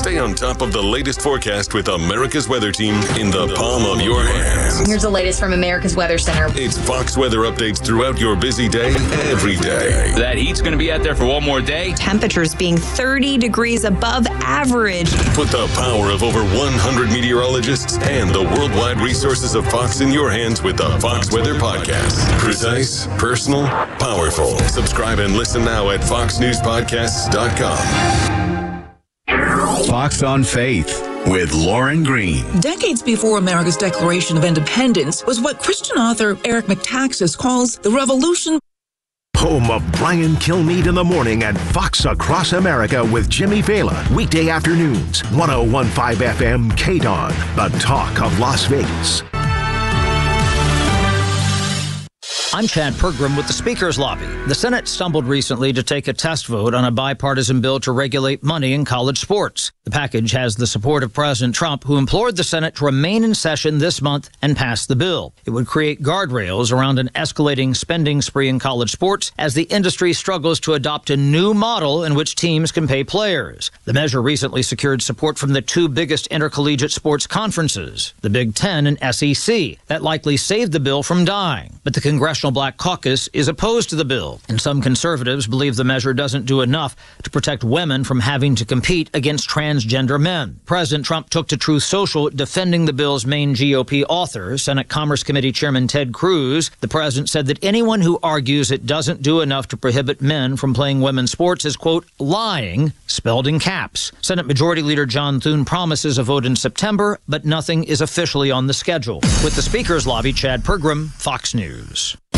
Stay on top of the latest forecast with America's Weather Team in the palm of your hands. Here's the latest from America's Weather Center. It's Fox weather updates throughout your busy day, every day. That heat's going to be out there for one more day. Temperatures being 30 degrees above average. Put the power of over 100 meteorologists and the worldwide resources of Fox in your hands with the Fox Weather Podcast. Precise, personal, powerful. Subscribe and listen now at foxnewspodcasts.com. Fox on Faith with Lauren Green. Decades before America's Declaration of Independence was what Christian author Eric Metaxas calls the revolution. Home of Brian Kilmeade in the morning and Fox Across America with Jimmy Vela. Weekday afternoons, 101.5 FM KDON, the talk of Las Vegas. I'm Chad Pergram with the Speaker's Lobby. The Senate stumbled recently to take a test vote on a bipartisan bill to regulate money in college sports. The package has the support of President Trump, who implored the Senate to remain in session this month and pass the bill. It would create guardrails around an escalating spending spree in college sports as the industry struggles to adopt a new model in which teams can pay players. The measure recently secured support from the two biggest intercollegiate sports conferences, the Big Ten and SEC. That likely saved the bill from dying. But the Congressional Black Caucus is opposed to the bill, and some conservatives believe the measure doesn't do enough to protect women from having to compete against transgender men. President Trump took to Truth Social defending the bill's main GOP author, Senate Commerce Committee Chairman Ted Cruz. The president said that anyone who argues it doesn't do enough to prohibit men from playing women's sports is, quote, lying, spelled in caps. Senate Majority Leader John Thune promises a vote in September, but nothing is officially on the schedule. With the Speaker's Lobby, Chad Pergram, Fox News.